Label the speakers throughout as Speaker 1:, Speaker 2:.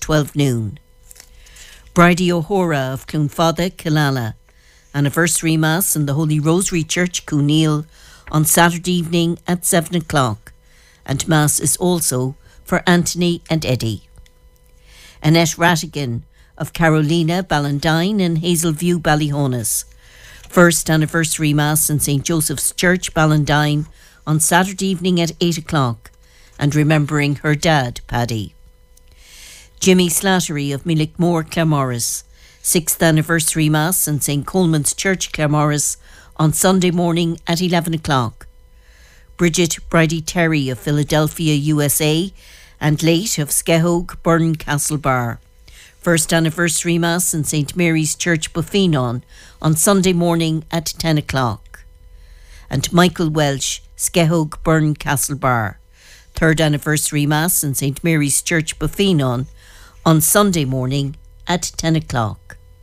Speaker 1: 12 noon. Bridie O'Hora of Clonfada, Killala. Anniversary Mass in the Holy Rosary Church, Cooneal, on Saturday evening at 7 o'clock. And Mass is also for Anthony and Eddie. Annette Rattigan of Carolina, Ballandine and Hazelview, Ballyhonus. First anniversary Mass in St. Joseph's Church, Ballandine, on Saturday evening at 8 o'clock, and remembering her dad, Paddy. Jimmy Slattery of Millickmore, Claremorris. 6th anniversary Mass in St. Coleman's Church, Claremorris, on Sunday morning at 11 o'clock. Bridget Bridie Terry of Philadelphia, USA, and late of Skehogue, Burn Castlebar. First anniversary Mass in St. Mary's Church, Buffenon, on Sunday morning at 10 o'clock. And Michael Welsh, Skehogue, Burn Castlebar. Third anniversary Mass in St. Mary's Church, Buffenon, on Sunday morning at 10 o'clock.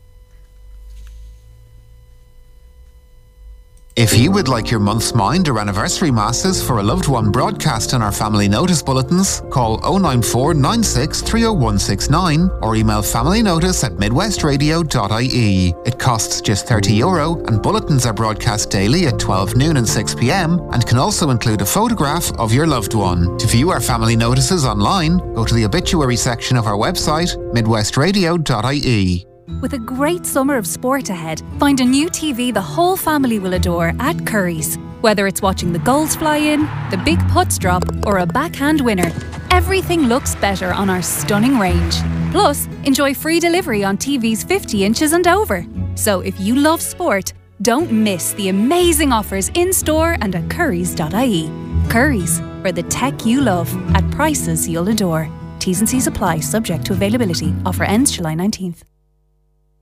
Speaker 2: If you would like your month's mind or anniversary masses for a loved one broadcast in our family notice bulletins, call 094 96 30169 or email familynotice@midwestradio.ie. It costs just €30 and bulletins are broadcast daily at 12 noon and 6 p.m. and can also include a photograph of your loved one. To view our family notices online, go to the obituary section of our website, midwestradio.ie.
Speaker 3: With a great summer of sport ahead, find a new TV the whole family will adore at Curry's. Whether it's watching the goals fly in, the big putts drop, or a backhand winner, everything looks better on our stunning range. Plus, enjoy free delivery on TVs 50 inches and over. So if you love sport, don't miss the amazing offers in-store and at currys.ie. Curry's, for the tech you love, at prices you'll adore. T's and C's apply, subject to availability. Offer ends July 19th.